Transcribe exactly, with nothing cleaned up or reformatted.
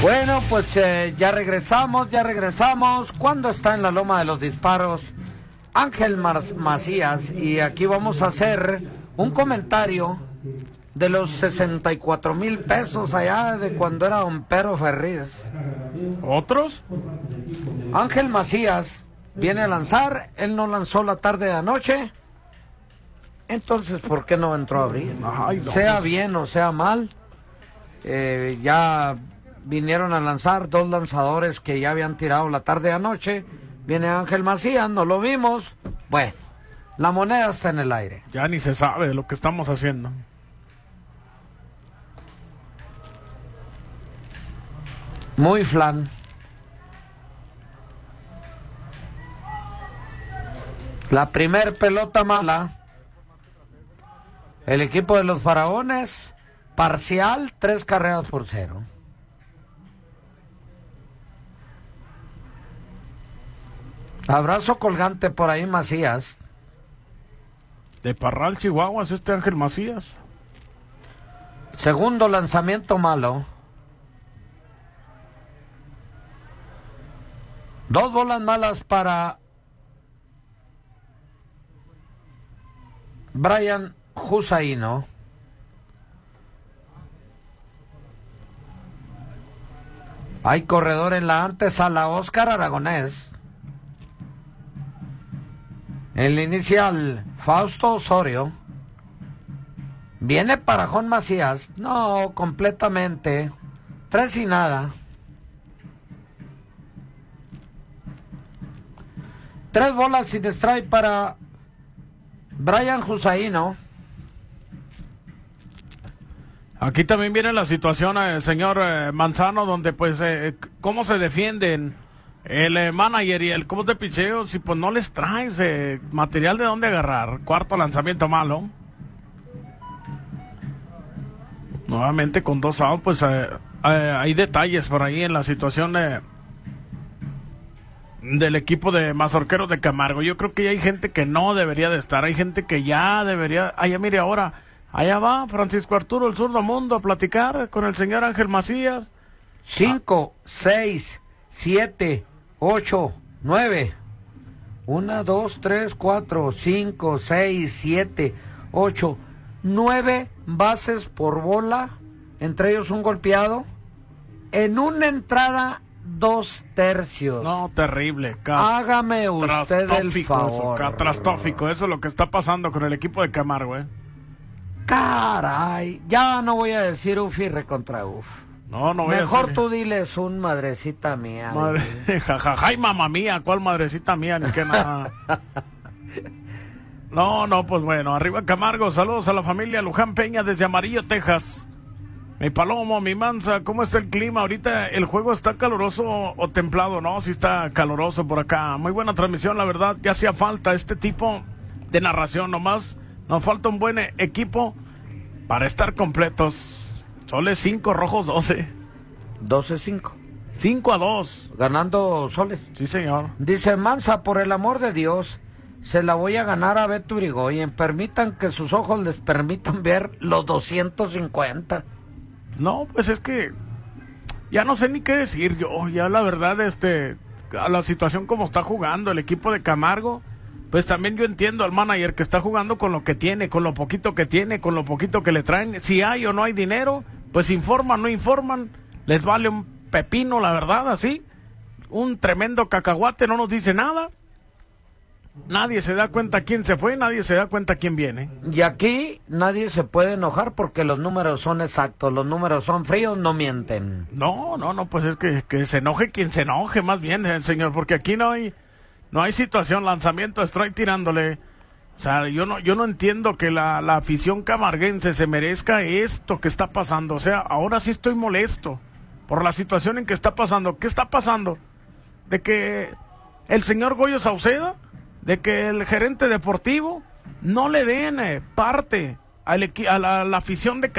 Bueno, pues eh, ya regresamos, ya regresamos. ¿Cuándo está en la Loma de los Disparos Ángel Mar- Macías? Y aquí vamos a hacer un comentario de los sesenta y cuatro mil pesos allá de cuando era don Pero Ferriz. ¿Otros? Ángel Macías viene a lanzar, él no lanzó la tarde de anoche, entonces ¿por qué no entró a abrir? Ay, no. Sea bien o sea mal, eh, ya vinieron a lanzar dos lanzadores que ya habían tirado la tarde de anoche. Viene Ángel Macías, no lo vimos. Bueno, la moneda está en el aire. Ya ni se sabe de lo que estamos haciendo. Muy flan. La primer pelota mala. El equipo de los Faraones, parcial, tres carreras por cero. Abrazo colgante por ahí, Macías. De Parral, Chihuahua, es este Ángel Macías. Segundo lanzamiento malo. Dos bolas malas para Brian Husaino. Hay corredor en la antesala, Óscar Aragonés. El inicial, Fausto Osorio. Viene para Juan Macías. No, completamente. Tres y nada. Tres bolas sin strike para Brian Husaino. Aquí también viene la situación, eh, señor eh, Manzano, donde pues, eh, cómo se defienden el eh, manager y el coach de picheo, si pues no les traes eh, material de dónde agarrar. Cuarto lanzamiento malo. Nuevamente con dos outs, pues eh, eh, hay detalles por ahí en la situación eh, del equipo de Mazorqueros de Camargo. Yo creo que hay gente que no debería de estar, hay gente que ya debería. Allá mire ahora, allá va Francisco Arturo, el zurdo mundo, a platicar con el señor Ángel Macías. Cinco, ah. seis, siete, ocho, nueve. Una, dos, tres, cuatro, cinco, seis, siete, ocho, nueve bases por bola, entre ellos un golpeado. En una entrada, dos tercios. No, terrible. Hágame usted el favor. Eso, catastrófico, eso es lo que está pasando con el equipo de Camargo, ¿eh? Caray, ya no voy a decir uf y recontra uf. No, no voy Mejor a decir... tú diles un madrecita mía. Madre... Jajaja, mamá mía, ¿cuál madrecita mía? Ni que nada. No, no, pues bueno, arriba Camargo, saludos a la familia Luján Peña desde Amarillo, Texas. Mi Palomo, mi Manza, ¿cómo está el clima? Ahorita el juego está caluroso o templado, ¿no? Sí está caluroso por acá. Muy buena transmisión, la verdad, ya hacía falta este tipo de narración, nomás nos falta un buen equipo para estar completos. Soles cinco, Rojos doce. doce cinco. cinco a dos. Ganando Soles. Sí, señor. Dice Manza, por el amor de Dios, se la voy a ganar a Beto Urigoyen. Permitan que sus ojos les permitan ver los doscientos cincuenta. No, pues es que ya no sé ni qué decir yo. Ya la verdad, este, a la situación como está jugando el equipo de Camargo, pues también yo entiendo al manager que está jugando con lo que tiene, con lo poquito que tiene, con lo poquito que le traen. Si hay o no hay dinero, pues informan, no informan, les vale un pepino, la verdad, así. Un tremendo cacahuate, no nos dice nada. Nadie se da cuenta quién se fue, nadie se da cuenta quién viene. Y aquí nadie se puede enojar porque los números son exactos, los números son fríos, no mienten. No, no, no, pues es que, que se enoje quien se enoje, más bien, eh, señor, porque aquí no hay, no hay situación, lanzamiento, strike tirándole. O sea, yo no, yo no entiendo que la, la afición camarguense se merezca esto que está pasando. O sea, ahora sí estoy molesto por la situación en que está pasando. ¿Qué está pasando? De que el señor Goyo Sauceda, de que el gerente deportivo no le den eh, parte al equi- a la, la afición de